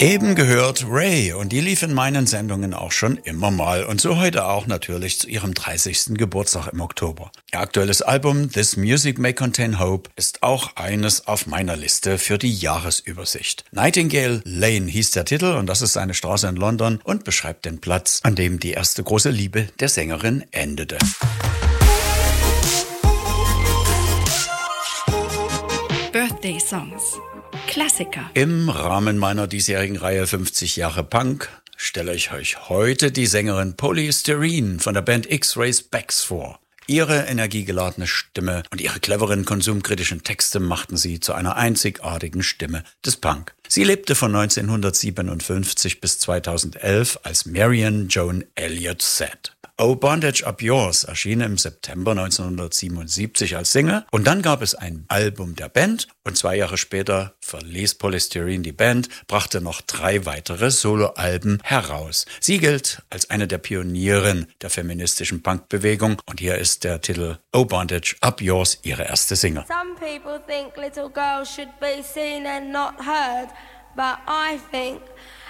Eben gehört Ray und die lief in meinen Sendungen auch schon immer mal und so heute auch natürlich zu ihrem 30. Geburtstag im Oktober. Ihr aktuelles Album This Music May Contain Hope ist auch eines auf meiner Liste für die Jahresübersicht. Nightingale Lane hieß der Titel und das ist eine Straße in London und beschreibt den Platz, an dem die erste große Liebe der Sängerin endete. Birthday Songs. Klassiker. Im Rahmen meiner diesjährigen Reihe 50 Jahre Punk stelle ich euch heute die Sängerin Polystyrene von der Band X-Ray Spex vor. Ihre energiegeladene Stimme und ihre cleveren konsumkritischen Texte machten sie zu einer einzigartigen Stimme des Punk. Sie lebte von 1957 bis 2011 als Marion Joan Elliott Said. Oh Bondage Up Yours erschien im September 1977 als Single und dann gab es ein Album der Band und 2 Jahre später verließ Polystyrene die Band, brachte noch 3 weitere Soloalben heraus. Sie gilt als eine der Pionierinnen der feministischen Punkbewegung und hier ist der Titel Oh Bondage Up Yours, ihre erste Single. Some people think little girls should be seen and not heard, but I think